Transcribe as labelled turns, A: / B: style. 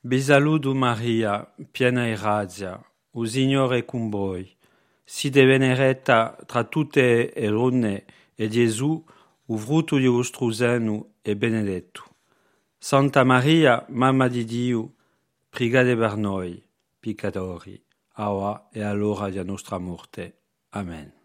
A: Vi saluto Maria, piena di grazia, il Signore è con voi. Siete benedetta tra tutte le donne e Gesù, il frutto di vostro seno, è benedetto. Santa Maria, Mamma di Dio, pregate per noi, peccatori, ora e all'ora della nostra morte. Amen.